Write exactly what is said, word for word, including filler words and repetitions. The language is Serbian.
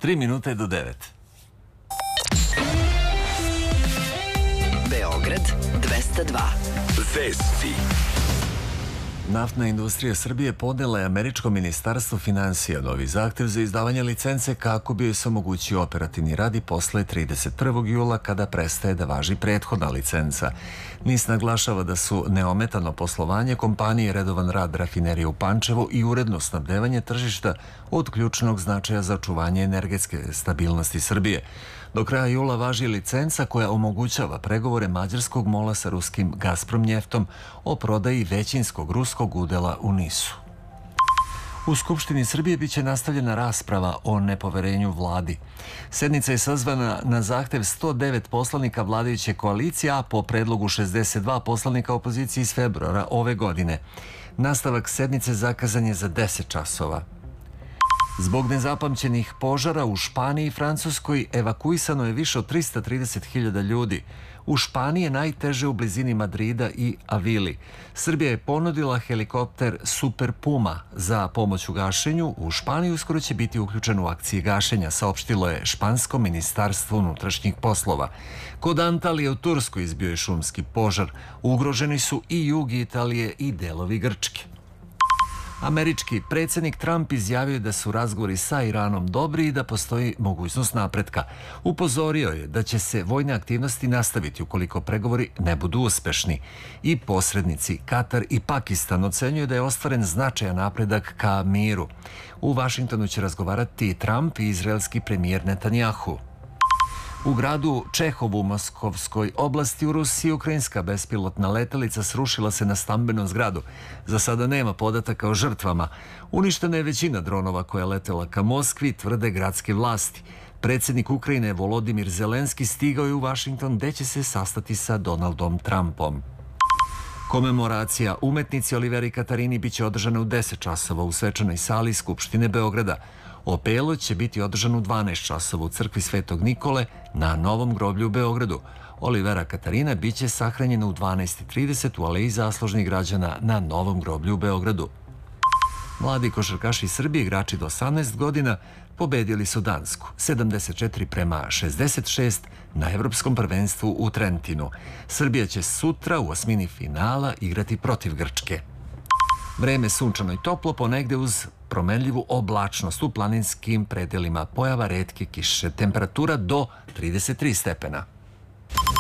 Tri minute do devet. Beograd dvesta dva. Vesti. Naftna industrija Srbije podnela je Američko ministarstvo finansija novi zahtev za izdavanje licence kako bi joj se omogućio operativni rad i posle trideset prvog jula kada prestaje da važi prethodna licenca. NIS naglašava da su neometano poslovanje kompanije, redovan rad rafinerije u Pančevu i uredno snabdevanje tržišta od ključnog značaja za očuvanje energetske stabilnosti Srbije. Do kraja jula važi licenca koja omogućava pregovore mađarskog mola sa ruskim Gazprom njeftom o prodaji većinskog ruskog udela u NIS-u. U Skupštini Srbije biće nastavljena rasprava o nepoverenju vladi. Sednica je sazvana na zahtev sto devet poslanika vladajuće koalicije, a po predlogu šezdeset dva poslanika opozicije iz februara ove godine. Nastavak sednice zakazan je za deset časova. Zbog nezapamćenih požara u Španiji i Francuskoj evakuisano je više od trista trideset hiljada ljudi. U Španiji je najteže u blizini Madrida i Avili. Srbija je ponudila helikopter Super Puma za pomoć u gašenju. U Španiji uskoro će biti uključen u akciji gašenja, saopštilo je Špansko ministarstvo unutrašnjih poslova. Kod Antalije u Turskoj izbio je šumski požar. Ugroženi su i jug Italije i delovi Grčke. Američki predsjednik Trump izjavio je da su razgovori sa Iranom dobri i da postoji mogućnost napretka. Upozorio je da će se vojne aktivnosti nastaviti ukoliko pregovori ne budu uspešni. I posrednici Katar i Pakistan ocenjuju da je ostvaren značajan napredak ka miru. U Vašingtonu će razgovarati Trump i izraelski premijer Netanjahu. U gradu Čehovu u Moskovskoj oblasti u Rusiji ukrajinska bespilotna letelica srušila se na stambenu zgradu. Za sada nema podataka o žrtvama. Uništena je većina dronova koja je letela ka Moskvi, tvrde gradske vlasti. Predsjednik Ukrajine Volodimir Zelenski stigao je u Vašington gde će se sastati sa Donaldom Trumpom. Komemoracija umetnici Oliveri Katarini biće održana u deset časova u svečanoj sali Skupštine Beograda. Opelo će biti održan u dvanaest časova u crkvi Svetog Nikole na Novom groblju u Beogradu. Olivera Katarina biće sahranjena u dvanaest i trideset u Aleji zaslužnih građana na Novom groblju u Beogradu. Mladi košarkaši Srbije, igrači do osamnaest godina, pobedili su Dansku sedamdeset četiri prema šezdeset šest na Evropskom prvenstvu u Trentinu. Srbija će sutra u osmini finala igrati protiv Grčke. Vreme sunčano i toplo, ponegde uz promenljivu oblačnost, u planinskim predelima pojava retke kiše, temperatura do trideset tri stepena.